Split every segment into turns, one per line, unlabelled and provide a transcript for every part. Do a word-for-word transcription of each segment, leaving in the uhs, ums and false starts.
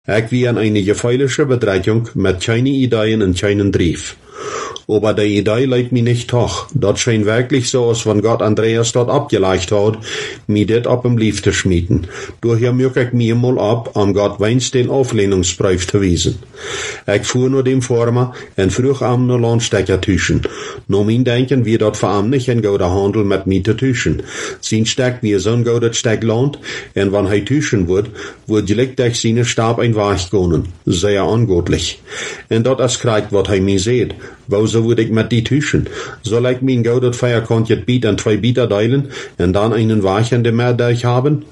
Ich wie an eine gefährliche Bedrohung mit keine Ideen und keinen Drief. Aber die Idee leidt mir nicht hoch. Das scheint wirklich so, als wenn Gott Andreas dort abgelegt hat, mir das ab im Lief zu schmieden. Daher mög ich mir mal ab, am Gott weinst den Auflehnungsbrief zu wiesen. Ich fuhr nur dem Former en früh am nur Landstecker tüschen. No mein Denken, wie dort vor am nicht ein guter Handel mit mir zu tüschen. Sin Steck wie so'n guter Steck Land, en wann hei tüschen wird, wird direkt durch seine Stab ein Weich gonen. Sehr angodlich. En dort as kreigt, wat hei mir seht. Wo so würd ich mit die tüschen? Soll ich mein gaudet Feierkontje biet an zwei Bieter teilen und dann einen weichenden Mehrdeich haben?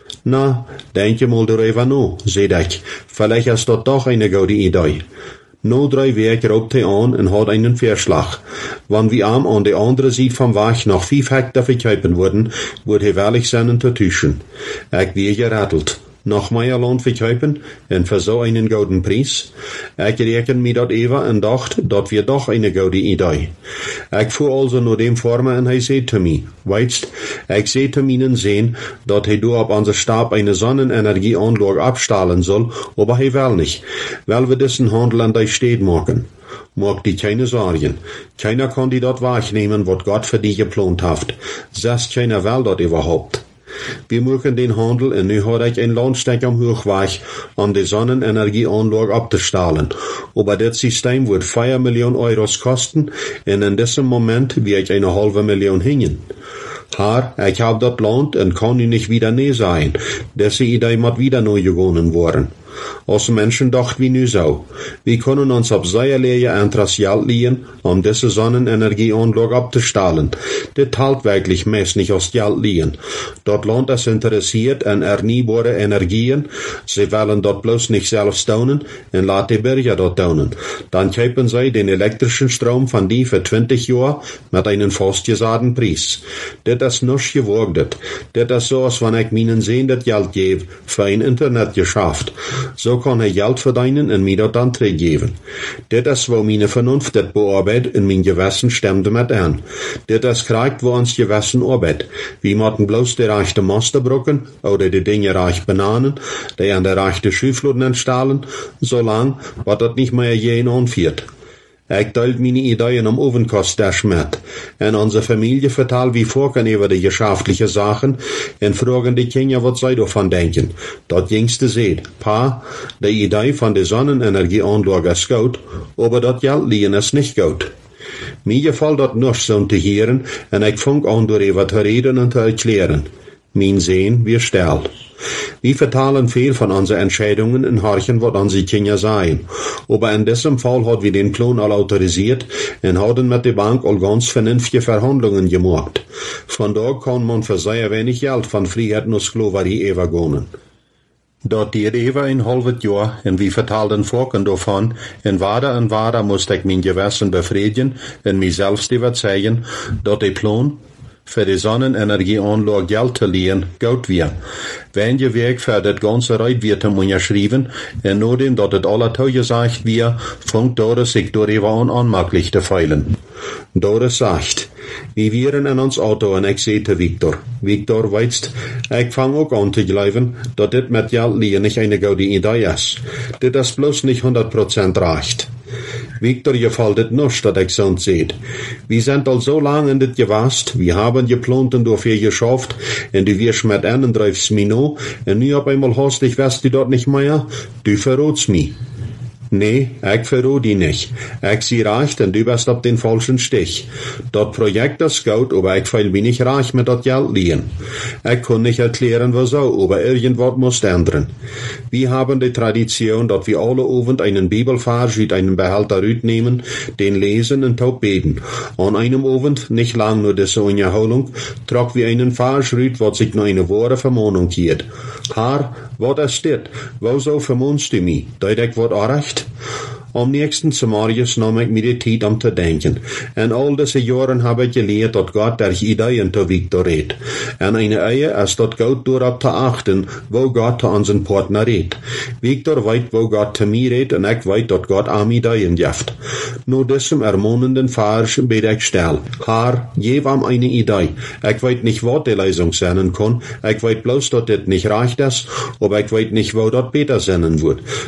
Na, denk je mal darüber no, seht ich. Vielleicht ist das doch eine gute Idee. No drei Werk raubt er an und hat einen Verschlag. Wann wir am an der andere Seite vom Weg noch fünf Hektar verkaufen würden, wird er wirklich sein zu tüschen. Ich wär gerattelt. Noch mehr Land verkaufen und für so einen guten Preis. Ich rechne mir dat even und dacht, dat wir doch eine gute Idee. Ich fuhr also nur dem Former und er sagt zu mir, weißt, ich seh zu ihnen sehen, dat er du ab unser Stab eine Sonnenenergieanlage abstahlen soll, aber er will nicht, weil wir diesen Handel an der Stadt machen. Mag die keine Sorgen. Keiner kann die dort wahrnehmen, wat Gott für die geplant hat. Selbst keiner will dort überhaupt. Wir mögen den Handel und nu hat ich ein Landsteck am Hochweg, um die Sonnenenergieanlage abzustahlen. Aber das System wird vier Millionen Euros kosten und in diesem Moment wird ich eine halbe Million hängen. Haar, ich hab dat Land und kann nu nicht wieder nee sein. Diese Idee muss wieder neu gewonnen worden. Als Menschen dacht wie nu so. Wir können uns auf säuerliche Interesse liehen, um diese Sonnenenergieanlage abzustahlen. Das halt wirklich meist nicht aus Geld liehen. Dort Land ist interessiert an erneuerbare Energien. Sie wollen dort bloß nicht selbst taunen und lassen die Bürger dort taunen. Dann kaufen sie den elektrischen Strom von die für zwanzig Jahre mit einem festgesetzten Preis. Das ist nicht geworden. Das ist so, als wenn ich meinen Sehen das Geld gebe für ein Internetgeschäft. So kann er Geld verdienen und mir das dann zurückgeben. Das ist, wo meine Vernunft das bearbeitet und mein Gewissen stimmt damit an. Das ist kriegt, wo uns Gewissen arbeitet. Wir müssen bloß die rechte Master brücken oder die Dinge reich benanen, die an der rechte Schüfluten entstahlen, solange, was das nicht mehr jeden anführt. Ich teilt meine Ideen am Ovenkost mit. En unsere Familie vertelt wie vorken über die geschäftliche Sachen en fragen die Kinder, was sie davon denken. Dat jüngste seht, Pa, die Idee von der Sonnenenergieanlage ist gut, aber dat Geld liegen ist nicht gut. Mir gefällt dat nicht so zu hören en ich fang an darüber zu reden und zu erklären. Mein Sehen, wir stellt. Wir vertalen viel von unseren Entscheidungen und horchen, was unsere Kinder sagen. Aber in diesem Fall hat wir den Plan all autorisiert und haben mit der Bank all ganz vernünftige Verhandlungen gemacht. Von da kann man für sehr wenig Geld von Freiheit und Sklaverei übergehen. Dort diert über ein halbes Jahr und wir vertalten Folgen davon und weiter und weiter musste ich mein Gewissen befriedigen und mich selbst überzeugen, dass der Plan für die Sonnenenergieanlage Geld zu leihen, gut wird. Wenn je Weg für das ganze Reit wird unterschrieben, und nachdem, dass das alle Tau gesagt wird, fängt Doris sich darüber an, unmöglich zu feilen. Doris sagt, wir wären in uns Auto und ich seh zu Victor. Victor weißt, ich fang auch an zu glauben, dass das mit Geld leihen nicht eine gute Idee ist. Das ist bloß nicht hundert Prozent recht. Victor gefällt es nicht, dass ich so seht. Wir sind all so lange in das gewasst, wir haben geplant und dafür geschafft, und du wirst mit einen dreifst mich noch, und nu auf einmal hast ich weißt du dort nicht mehr, du verrotst mich. Nee, ich verrot die nicht. Ich sie reich, und du bist auf den falschen Stich. Das Projekt ist gut, aber ich feil mich nicht reich mit das Geld liehen. Ich kann nicht erklären, wieso, aber irgendwas muss ändern. Wir haben die Tradition, dass wir alle Abend einen Bibelvers mit einem Behälter nehmen, den lesen und taub beten. An einem Abend, nicht lang nur diese Unterholung, trag wir einen Vers rüt, was sich nur eine wahre Vermahnung hielt. Herr, was ist das? Wieso vermahnst du mich? Deut ich wat recht? Am nächsten Samarius nam ik mir die tijd om te denken. En al deze jaren heb ik geleerd dat God durch Ideeën te Victor redt. En eine Eie ist dat goed door op te achten, wo God te onze partner redt. Victor weet wo God te mir redt en ik weet dat God aan Ideeën geeft. Nu diesem ermahnenden Vers bid ik stel. Herr, geef am eine Idee. Ik weet nicht, wat die Lösung sein kann. Ik weet bloß, dat dit nicht reicht ist, aber ik weet nicht, wo dat beter sein wird.